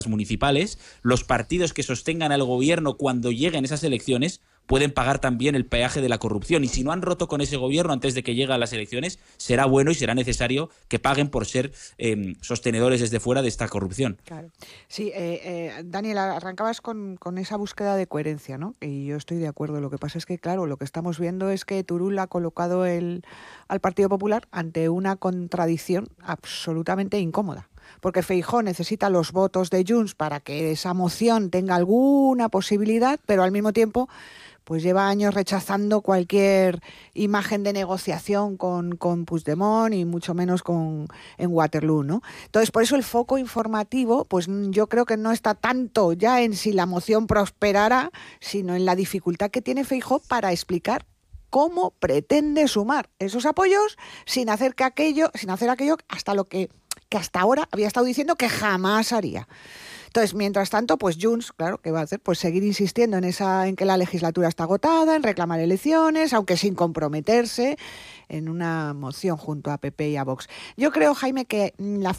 municipales, los partidos que sostengan al gobierno cuando lleguen esas elecciones pueden pagar también el peaje de la corrupción. Y si no han roto con ese gobierno antes de que lleguen las elecciones, será bueno y será necesario que paguen por ser sostenedores desde fuera de esta corrupción. Claro. Sí, Daniel, arrancabas con esa búsqueda de coherencia, ¿no? Y yo estoy de acuerdo. Lo que pasa es que, claro, lo que estamos viendo es que Turull ha colocado al Partido Popular ante una contradicción absolutamente incómoda. Porque Feijóo necesita los votos de Junts para que esa moción tenga alguna posibilidad, pero al mismo tiempo pues lleva años rechazando cualquier imagen de negociación con Puigdemont y mucho menos en Waterloo, ¿no? Entonces, por eso el foco informativo, pues yo creo que no está tanto ya en si la moción prosperará, sino en la dificultad que tiene Feijóo para explicar cómo pretende sumar esos apoyos sin hacer aquello hasta lo que hasta ahora había estado diciendo que jamás haría. Entonces, mientras tanto, pues Junts, claro, ¿qué va a hacer? Pues seguir insistiendo en que la legislatura está agotada, en reclamar elecciones, aunque sin comprometerse en una moción junto a PP y a Vox. Yo creo, Jaime, que la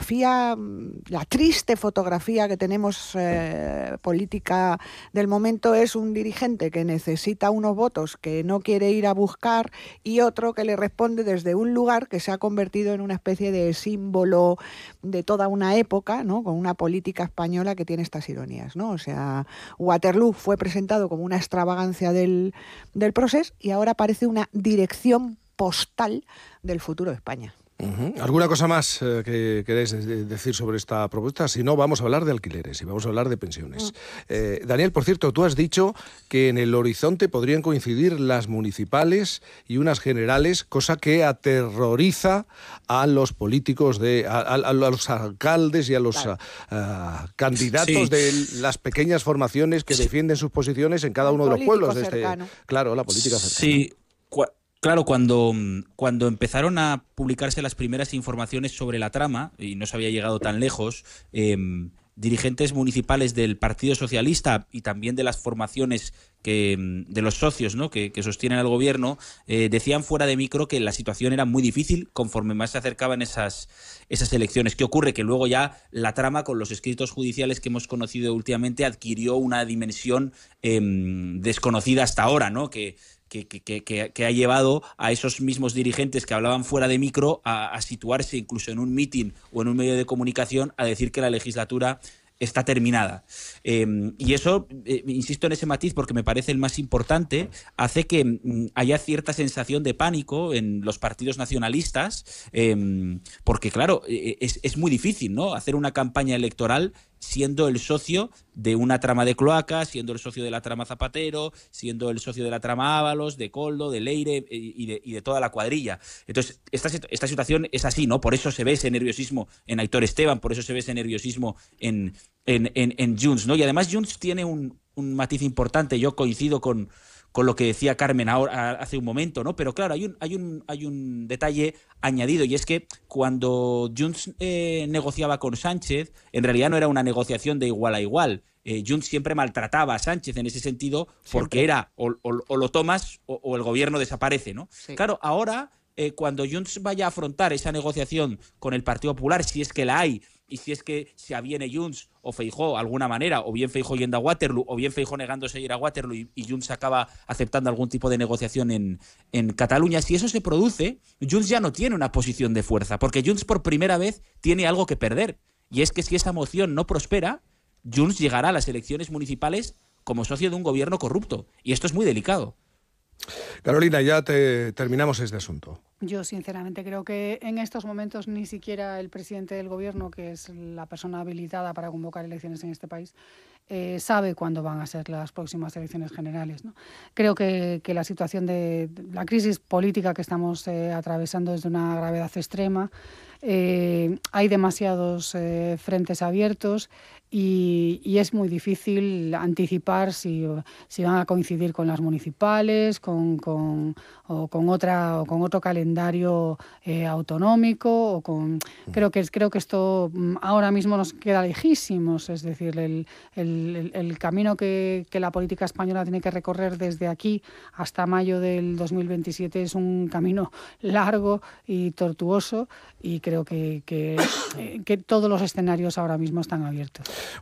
triste fotografía que tenemos política del momento es un dirigente que necesita unos votos que no quiere ir a buscar y otro que le responde desde un lugar que se ha convertido en una especie de símbolo de toda una época, ¿no? Con una política española que tiene estas ironías, ¿no? O sea, Waterloo fue presentado como una extravagancia del Procés y ahora parece una dirección postal del futuro de España. ¿Alguna cosa más que queréis decir sobre esta propuesta? Si no, vamos a hablar de alquileres y vamos a hablar de pensiones. Daniel, por cierto, tú has dicho que en el horizonte podrían coincidir las municipales y unas generales, cosa que aterroriza a los políticos, a los alcaldes y a los candidatos de las pequeñas formaciones que defienden sus posiciones en cada uno de los pueblos. Claro, la política cercana. Sí, claro, cuando empezaron a publicarse las primeras informaciones sobre la trama, y no se había llegado tan lejos, dirigentes municipales del Partido Socialista y también de las formaciones de los socios, ¿no?, que sostienen al gobierno, decían fuera de micro que la situación era muy difícil conforme más se acercaban esas elecciones. ¿Qué ocurre? Que luego ya la trama, con los escritos judiciales que hemos conocido últimamente, adquirió una dimensión desconocida hasta ahora, ¿no?, que ha llevado a esos mismos dirigentes que hablaban fuera de micro a situarse incluso en un mitin o en un medio de comunicación a decir que la legislatura está terminada. Y eso, insisto en ese matiz porque me parece el más importante, hace que haya cierta sensación de pánico en los partidos nacionalistas, porque claro, es muy difícil, ¿no?, hacer una campaña electoral siendo el socio de una trama de Cloacas, siendo el socio de la trama Zapatero, siendo el socio de la trama Ábalos, de Koldo, de Leire y de toda la cuadrilla. Entonces, esta situación es así, ¿no? Por eso se ve ese nerviosismo en Aitor Esteban, por eso se ve ese nerviosismo en Junts, ¿no? Y además Junts tiene un matiz importante. Yo coincido con lo que decía Carmen ahora, hace un momento, ¿no? Pero claro, hay un detalle añadido, y es que cuando Junts negociaba con Sánchez, en realidad no era una negociación de igual a igual. Junts siempre maltrataba a Sánchez en ese sentido, porque era o lo tomas o el gobierno desaparece, ¿no? Sí. Claro, ahora cuando Junts vaya a afrontar esa negociación con el Partido Popular, si es que la hay, y si es que se aviene Junts o Feijóo de alguna manera, o bien Feijóo yendo a Waterloo, o bien Feijóo negándose a ir a Waterloo y Junts acaba aceptando algún tipo de negociación en Cataluña, si eso se produce, Junts ya no tiene una posición de fuerza, porque Junts por primera vez tiene algo que perder, y es que si esa moción no prospera, Junts llegará a las elecciones municipales como socio de un gobierno corrupto, y esto es muy delicado. Carolina, ya terminamos este asunto. Yo sinceramente creo que en estos momentos ni siquiera el presidente del gobierno, que es la persona habilitada para convocar elecciones en este país, sabe cuándo van a ser las próximas elecciones generales, ¿no? Creo que la situación de la crisis política que estamos atravesando es de una gravedad extrema. Hay demasiados frentes abiertos y es muy difícil anticipar si van a coincidir con las municipales, con otro calendario autonómico Creo que esto ahora mismo nos queda lejísimos, es decir, el el camino que la política española tiene que recorrer desde aquí hasta mayo del 2027 es un camino largo y tortuoso, y creo que todos los escenarios ahora mismo están abiertos.